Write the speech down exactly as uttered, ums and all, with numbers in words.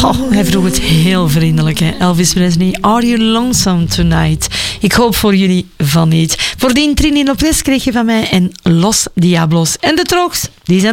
Oh, hij vroeg het heel vriendelijk, hè? Elvis Presley, Are You Lonesome Tonight? Ik hoop voor jullie van niet. Voordien Trini Lopez kreeg je van mij en Los Diablos. En de Trogs, die zijn